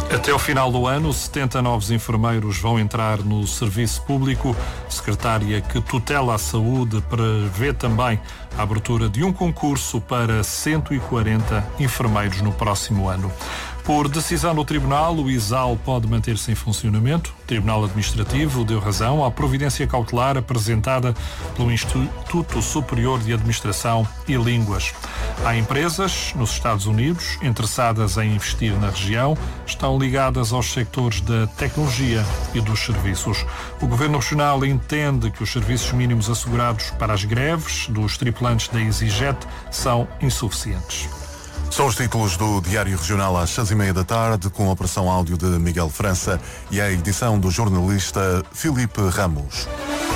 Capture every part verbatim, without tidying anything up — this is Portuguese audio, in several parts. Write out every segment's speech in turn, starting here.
Até ao final do ano, setenta novos enfermeiros vão entrar no serviço público. A secretária que tutela a saúde prevê também a abertura de um concurso para cento e quarenta enfermeiros no próximo ano. Por decisão do Tribunal, o I S A L pode manter-se em funcionamento. O Tribunal Administrativo deu razão à providência cautelar apresentada pelo Instituto Superior de Administração e Línguas. Há empresas nos Estados Unidos interessadas em investir na região, estão ligadas aos sectores da tecnologia e dos serviços. O Governo Regional entende que os serviços mínimos assegurados para as greves dos tripulantes da EasyJet são insuficientes. São os títulos do Diário Regional às seis e meia da tarde, com a operação áudio de Miguel França e a edição do jornalista Filipe Ramos.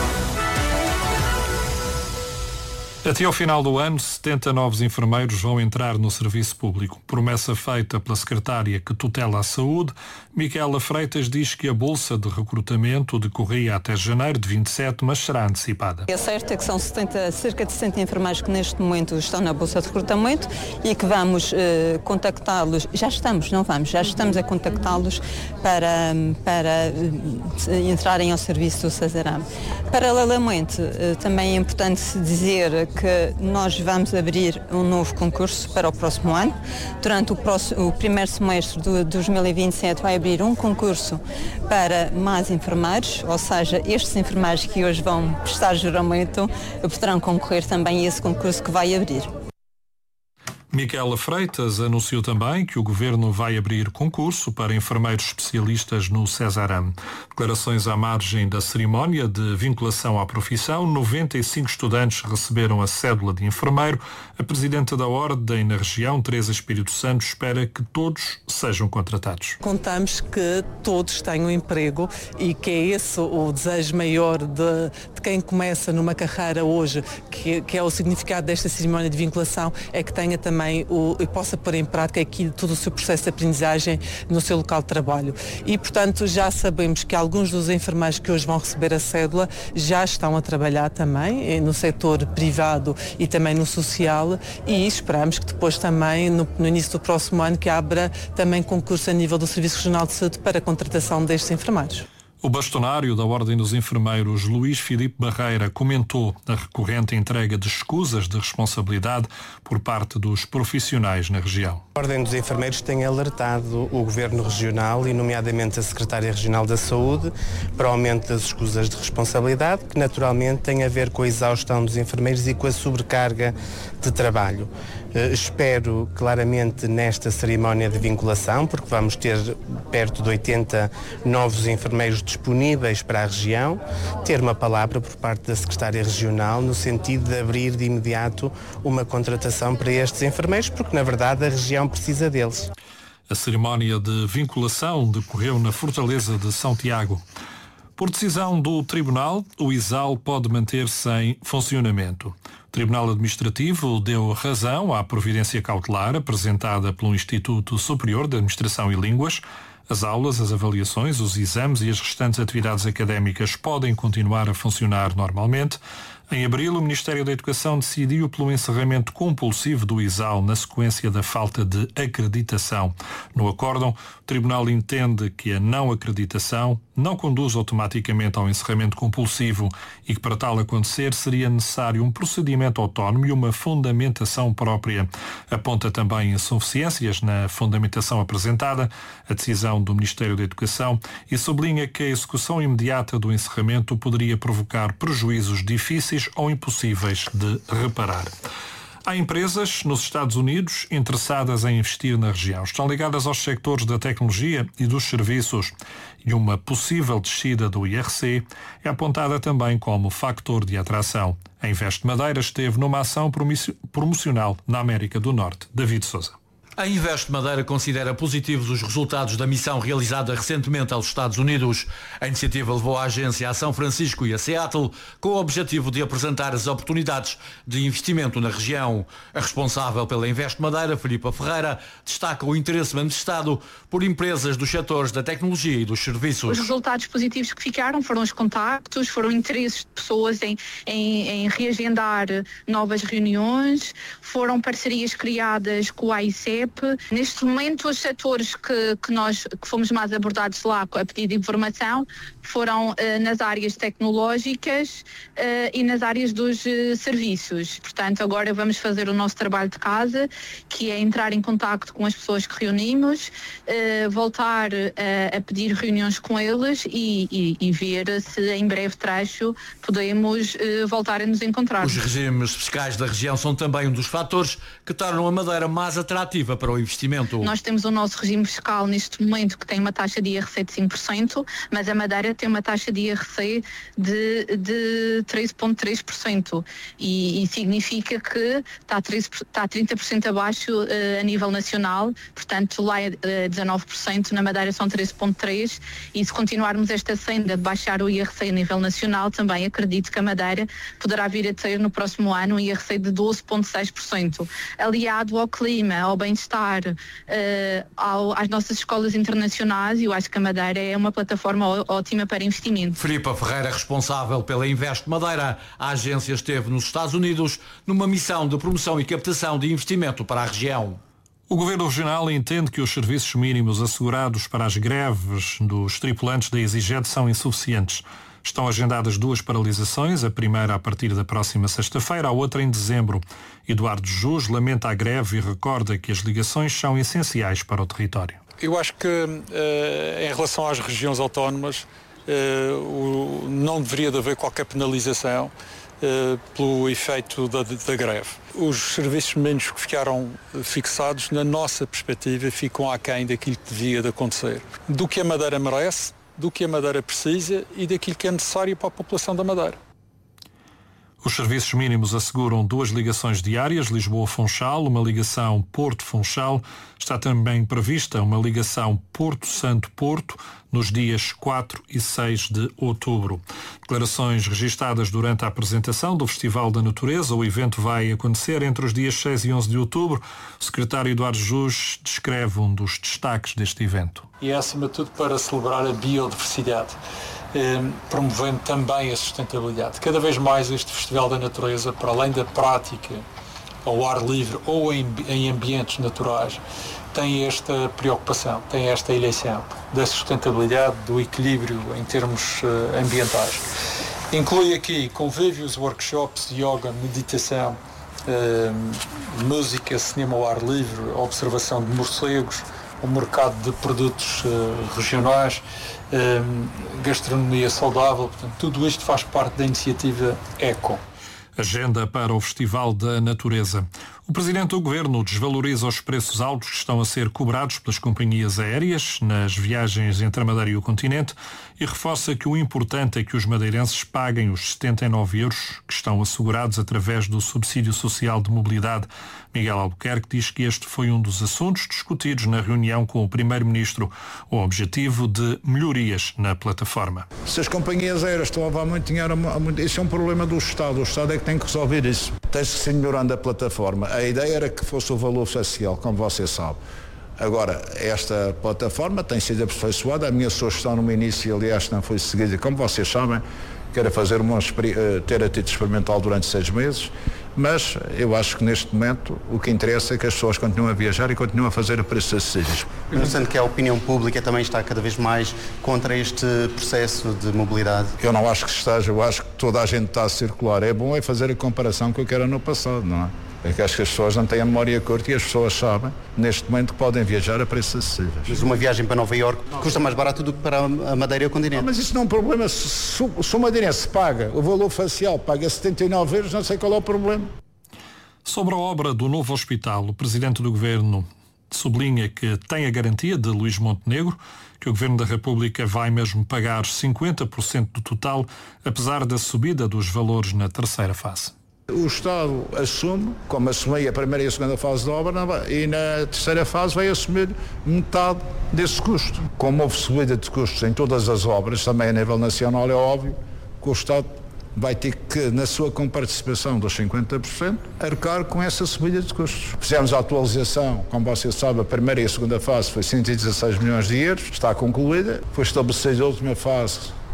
Até ao final do ano, setenta novos enfermeiros vão entrar no serviço público. Promessa feita pela secretária que tutela a saúde, Micaela Freitas diz que a bolsa de recrutamento decorria até janeiro de vinte e sete, mas será antecipada. É certo que são setenta, cerca de sessenta enfermeiros que neste momento estão na bolsa de recrutamento e que vamos eh, contactá-los, já estamos, não vamos, já estamos a contactá-los para, para eh, entrarem ao serviço do Sazaram. Paralelamente, eh, também é importante dizer que nós vamos abrir um novo concurso para o próximo ano. Durante o, próximo, o primeiro semestre de dois mil e vinte e sete vai abrir um concurso para mais enfermeiros, ou seja, estes enfermeiros que hoje vão prestar juramento poderão concorrer também a esse concurso que vai abrir. Micaela Freitas anunciou também que o Governo vai abrir concurso para enfermeiros especialistas no Sazaram. Declarações à margem da cerimónia de vinculação à profissão. noventa e cinco estudantes receberam a cédula de enfermeiro. A Presidenta da Ordem na região, Teresa Espírito Santo, espera que todos sejam contratados. Contamos que todos tenham emprego e que é esse o desejo maior de, de quem começa numa carreira hoje, que, que é o significado desta cerimónia de vinculação, é que tenha também O, e possa pôr em prática aqui todo o seu processo de aprendizagem no seu local de trabalho. E, portanto, já sabemos que alguns dos enfermeiros que hoje vão receber a cédula já estão a trabalhar também no setor privado e também no social, e esperamos que depois também, no, no início do próximo ano, que abra também concurso a nível do Serviço Regional de Saúde para a contratação destes enfermeiros. O bastonário da Ordem dos Enfermeiros, Luís Filipe Barreira, comentou a recorrente entrega de escusas de responsabilidade por parte dos profissionais na região. A Ordem dos Enfermeiros tem alertado o Governo Regional e nomeadamente a Secretária Regional da Saúde para o aumento das escusas de responsabilidade, que naturalmente tem a ver com a exaustão dos enfermeiros e com a sobrecarga de trabalho. Uh, espero claramente nesta cerimónia de vinculação, porque vamos ter perto de oitenta novos enfermeiros disponíveis para a região, ter uma palavra por parte da Secretária Regional no sentido de abrir de imediato uma contratação para estes enfermeiros, porque na verdade a região precisa deles. A cerimónia de vinculação decorreu na Fortaleza de São Tiago. Por decisão do Tribunal, o I S A L pode manter-se em funcionamento. O Tribunal Administrativo deu razão à providência cautelar apresentada pelo Instituto Superior de Administração e Línguas. As aulas, as avaliações, os exames e as restantes atividades académicas podem continuar a funcionar normalmente. Em abril, o Ministério da Educação decidiu pelo encerramento compulsivo do I S A L na sequência da falta de acreditação. No acórdão, o Tribunal entende que a não acreditação não conduz automaticamente ao encerramento compulsivo e que para tal acontecer seria necessário um procedimento autónomo e uma fundamentação própria. Aponta também insuficiências na fundamentação apresentada, a decisão do Ministério da Educação, e sublinha que a execução imediata do encerramento poderia provocar prejuízos difíceis ou impossíveis de reparar. Há empresas nos Estados Unidos interessadas em investir na região. Estão ligadas aos sectores da tecnologia e dos serviços. E uma possível descida do I R C é apontada também como fator de atração. A Invest Madeira esteve numa ação promocional na América do Norte. David Sousa. A Invest Madeira considera positivos os resultados da missão realizada recentemente aos Estados Unidos. A iniciativa levou a agência a São Francisco e a Seattle com o objetivo de apresentar as oportunidades de investimento na região. A responsável pela Invest Madeira, Filipa Ferreira, destaca o interesse manifestado por empresas dos setores da tecnologia e dos serviços. Os resultados positivos que ficaram foram os contactos, foram interesses de pessoas em, em, em reagendar novas reuniões, foram parcerias criadas com o A I C E WhatsApp. Neste momento, os setores que, que nós que fomos mais abordados lá a pedido de informação foram uh, nas áreas tecnológicas uh, e nas áreas dos uh, serviços. Portanto, agora vamos fazer o nosso trabalho de casa, que é entrar em contacto com as pessoas que reunimos, uh, voltar uh, a pedir reuniões com eles e, e, e ver se em breve trecho podemos uh, voltar a nos encontrar. Os regimes fiscais da região são também um dos fatores que tornam a Madeira mais atrativa para o investimento. Nós temos o nosso regime fiscal neste momento que tem uma taxa de I R C de cinco por cento, mas a Madeira tem uma taxa de I R C de, de treze vírgula três por cento e, e significa que está, treze, está trinta por cento abaixo uh, a nível nacional, portanto lá é uh, dezanove por cento, na Madeira são treze vírgula três por cento e se continuarmos esta senda de baixar o I R C a nível nacional, também acredito que a Madeira poderá vir a ter no próximo ano um I R C de doze vírgula seis por cento. Aliado ao clima, ao bem-estar, uh, ao, às nossas escolas internacionais, eu acho que a Madeira é uma plataforma ó, ótima para investimento. Filipa Ferreira, responsável pela Invest Madeira, a agência esteve nos Estados Unidos numa missão de promoção e captação de investimento para a região. O Governo Regional entende que os serviços mínimos assegurados para as greves dos tripulantes da EasyJet são insuficientes. Estão agendadas duas paralisações, a primeira a partir da próxima sexta-feira, a outra em dezembro. Eduardo Jus lamenta a greve e recorda que as ligações são essenciais para o território. Eu acho que uh, em relação às regiões autónomas uh, o, não deveria de haver qualquer penalização uh, pelo efeito da, da greve. Os serviços mínimos que ficaram fixados, na nossa perspectiva, ficam aquém daquilo que devia de acontecer. Do que a Madeira merece, do que a Madeira precisa e daquilo que é necessário para a população da Madeira. Os serviços mínimos asseguram duas ligações diárias, Lisboa-Funchal, uma ligação Porto-Funchal. Está também prevista uma ligação Porto Santo-Porto nos dias quatro e seis de outubro. Declarações registadas durante a apresentação do Festival da Natureza. O evento vai acontecer entre os dias seis e onze de outubro. O secretário Eduardo Jus descreve um dos destaques deste evento. E é, acima de tudo, para celebrar a biodiversidade, eh, promovendo também a sustentabilidade. Cada vez mais este Festival da Natureza, para além da prática ao ar livre ou em, em ambientes naturais, tem esta preocupação, tem esta eleição da sustentabilidade, do equilíbrio em termos uh, ambientais. Inclui aqui convívios, workshops, yoga, meditação, uh, música, cinema ao ar livre, observação de morcegos, o mercado de produtos uh, regionais, uh, gastronomia saudável. Portanto, tudo isto faz parte da iniciativa ECO. Agenda para o Festival da Natureza. O Presidente do Governo desvaloriza os preços altos que estão a ser cobrados pelas companhias aéreas nas viagens entre a Madeira e o continente e reforça que o importante é que os madeirenses paguem os setenta e nove euros que estão assegurados através do subsídio social de mobilidade. Miguel Albuquerque diz que este foi um dos assuntos discutidos na reunião com o Primeiro-Ministro, o objetivo de melhorias na plataforma. Se as companhias aéreas estão a levar muito dinheiro, isso é um problema do Estado. O Estado é que tem que resolver isso. Tem-se que ser melhorando a plataforma. A ideia era que fosse o valor social, como você sabe. Agora, esta plataforma tem sido aperfeiçoada. A minha sugestão no início, aliás, não foi seguida, como vocês sabem, que era fazer uma, ter a título experimental durante seis meses, mas eu acho que neste momento o que interessa é que as pessoas continuem a viajar e continuem a fazer a preços acessíveis. Pensando que a opinião pública também está cada vez mais contra este processo de mobilidade? Eu não acho que esteja, eu acho que toda a gente está a circular. É bom é fazer a comparação com o que era no passado, não é? É que acho que as pessoas não têm a memória curta e as pessoas sabem, neste momento, que podem viajar a preços acessíveis. Mas uma viagem para Nova Iorque custa mais barato do que para a Madeira e o continente. Não, mas isso não é um problema. Se, se o madeirense paga, o valor facial paga setenta e nove euros, não sei qual é o problema. Sobre a obra do novo hospital, o Presidente do Governo sublinha que tem a garantia de Luís Montenegro, que o Governo da República vai mesmo pagar cinquenta por cento do total, apesar da subida dos valores na terceira fase. O Estado assume, como assumia a primeira e a segunda fase da obra, e na terceira fase vai assumir metade desse custo. Como houve subida de custos em todas as obras, também a nível nacional, é óbvio que o Estado vai ter que, na sua comparticipação dos cinquenta por cento, arcar com essa subida de custos. Fizemos a atualização, como você sabe, a primeira e a segunda fase foi cento e dezasseis milhões de euros, está concluída. Foi estabelecida a última fase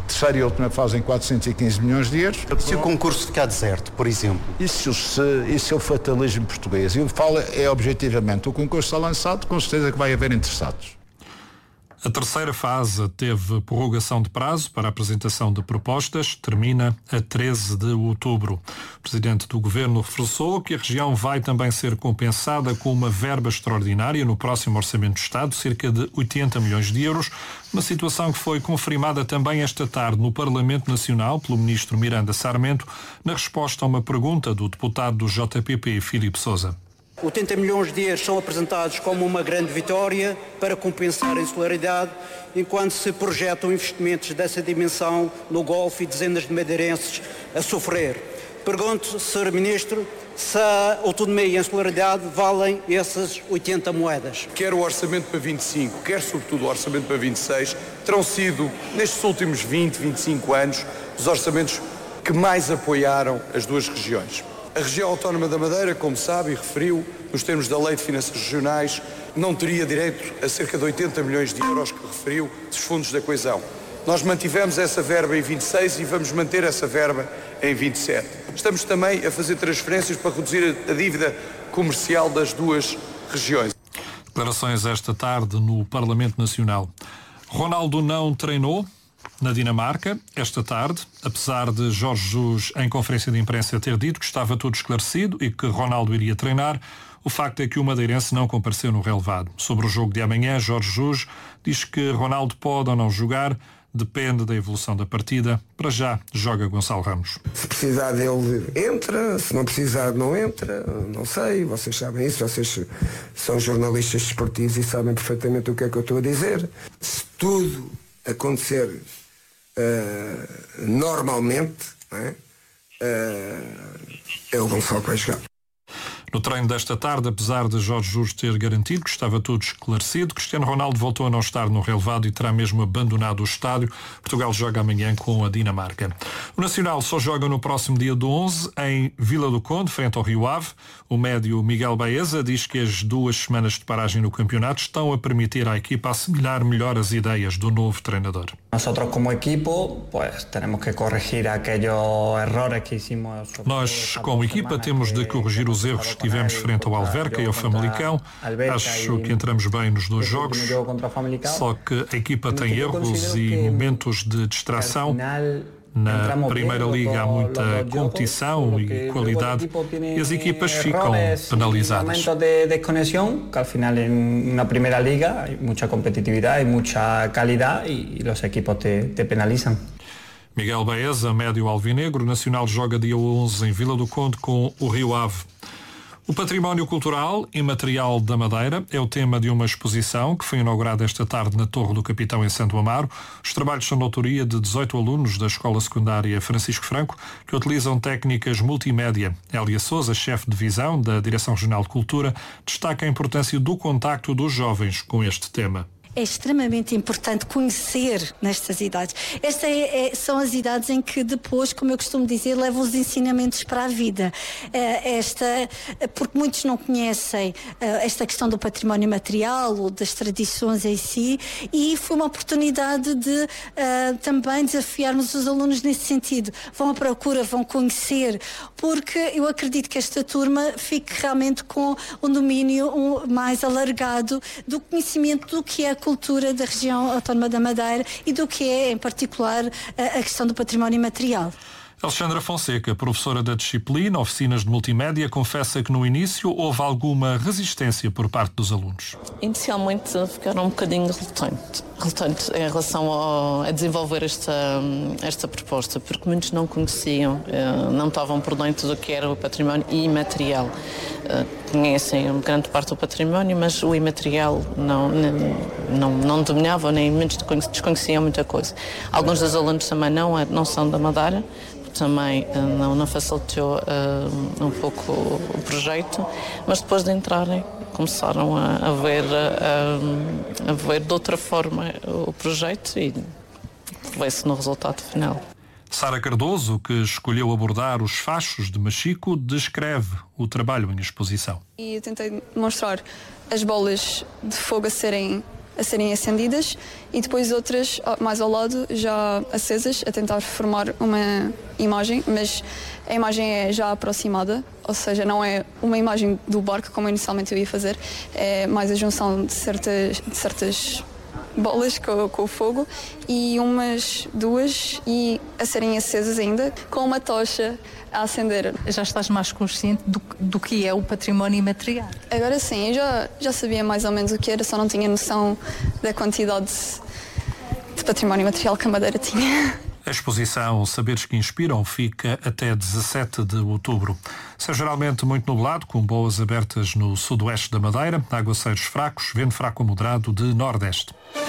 terceira e última fase em quatrocentos e quinze milhões de euros. Se o concurso ficar deserto, por exemplo? Isso, se, isso é o fatalismo português. Eu falo é objetivamente, o concurso está lançado, com certeza que vai haver interessados. A terceira fase teve prorrogação de prazo para a apresentação de propostas, termina a treze de outubro. O Presidente do Governo reforçou que a região vai também ser compensada com uma verba extraordinária no próximo Orçamento do Estado, cerca de oitenta milhões de euros, uma situação que foi confirmada também esta tarde no Parlamento Nacional pelo Ministro Miranda Sarmento, na resposta a uma pergunta do deputado do J P P, Filipe Sousa. oitenta milhões de euros são apresentados como uma grande vitória para compensar a insularidade, enquanto se projetam investimentos dessa dimensão no Golfo e dezenas de madeirenses a sofrer. Pergunto, senhor Ministro, se a autonomia e a insularidade valem essas oitenta moedas. Quer o orçamento para vinte e cinco, quer sobretudo o orçamento para vinte e seis, terão sido, nestes últimos vinte, vinte e cinco anos, os orçamentos que mais apoiaram as duas regiões. A região autónoma da Madeira, como sabe e referiu, nos termos da Lei de Finanças Regionais, não teria direito a cerca de oitenta milhões de euros que referiu dos fundos da coesão. Nós mantivemos essa verba em vinte e seis e vamos manter essa verba em vinte e sete. Estamos também a fazer transferências para reduzir a dívida comercial das duas regiões. Declarações esta tarde no Parlamento Nacional. Ronaldo não treinou na Dinamarca, esta tarde, apesar de Jorge Jesus, em conferência de imprensa, ter dito que estava tudo esclarecido e que Ronaldo iria treinar, o facto é que o madeirense não compareceu no relevado. Sobre o jogo de amanhã, Jorge Jesus diz que Ronaldo pode ou não jogar, depende da evolução da partida. Para já, joga Gonçalo Ramos. Se precisar dele, entra. Se não precisar, não entra. Não sei, vocês sabem isso. Vocês são jornalistas desportivos e sabem perfeitamente o que é que eu estou a dizer. Se tudo acontecer Uh, normalmente, não é? Uh, é o Gonçalo que vai jogar. No treino desta tarde, apesar de Jorge Jesus ter garantido que estava tudo esclarecido, Cristiano Ronaldo voltou a não estar no relevado e terá mesmo abandonado o estádio. Portugal joga amanhã com a Dinamarca. O Nacional só joga no próximo dia do onze em Vila do Conde, frente ao Rio Ave. O médio Miguel Baeza diz que as duas semanas de paragem no campeonato estão a permitir à equipa assimilar melhor as ideias do novo treinador. Nosotros como equipo, pues tenemos que corregir aquellos errores que hicimos. Nós, como equipa, temos de corrigir os erros que tivemos frente ao Alverca e ao Famalicão. Acho que entramos bem nos dois jogos, só que a equipa tem erros e momentos de distração. Na Primeira Liga há muita competição e qualidade e as equipas ficam penalizadas. Momentos de desconexión, que al final en una Primeira Liga hay mucha competitividad, hay mucha calidad y los equipos te, te penalizan. Miguel Baeza, médio alvinegro, Nacional joga dia onze em Vila do Conde com o Rio Ave. O património cultural imaterial da Madeira é o tema de uma exposição que foi inaugurada esta tarde na Torre do Capitão em Santo Amaro. Os trabalhos são de autoria de dezoito alunos da Escola Secundária Francisco Franco, que utilizam técnicas multimédia. Hélia Sousa, chefe de divisão da Direção Regional de Cultura, destaca a importância do contacto dos jovens com este tema. É extremamente importante conhecer nestas idades. Estas é, é, são as idades em que depois, como eu costumo dizer, levam os ensinamentos para a vida. Esta, porque muitos não conhecem esta questão do património material ou das tradições em si, e foi uma oportunidade de uh, também desafiarmos os alunos nesse sentido. Vão à procura, vão conhecer, porque eu acredito que esta turma fique realmente com um domínio mais alargado do conhecimento do que é a cultura da região autónoma da Madeira e do que é, em particular, a questão do património material. Alexandra Fonseca, professora da disciplina Oficinas de Multimédia, confessa que no início houve alguma resistência por parte dos alunos. Inicialmente ficaram um bocadinho relutantes, relutantes em relação ao, a desenvolver esta, esta proposta, porque muitos não conheciam, não estavam por dentro do que era o património imaterial. Conhecem grande parte do património, mas o imaterial não, não, não dominavam, nem muitos desconheciam muita coisa. Alguns dos alunos também não, não são da Madeira, também não, não facilitou uh, um pouco o projeto, mas depois de entrarem começaram a, a, ver, a, a ver de outra forma o projeto e vê-se no resultado final. Sara Cardoso, que escolheu abordar os fachos de Machico, descreve o trabalho em exposição. E eu tentei mostrar as bolas de fogo a serem a serem acendidas e depois outras mais ao lado já acesas a tentar formar uma imagem, mas a imagem é já aproximada, ou seja, não é uma imagem do barco como inicialmente eu ia fazer, é mais a junção de certas, de certas bolas com, com o fogo e umas duas e a serem acesas ainda com uma tocha a acender. Já estás mais consciente do, do que é o património imaterial? Agora sim, eu já, já sabia mais ou menos o que era, só não tinha noção da quantidade de, de património imaterial que a Madeira tinha. A exposição Saberes que Inspiram fica até dezassete de outubro. Céu geralmente muito nublado, com boas abertas no sudoeste da Madeira, aguaceiros fracos, vento fraco a moderado de nordeste.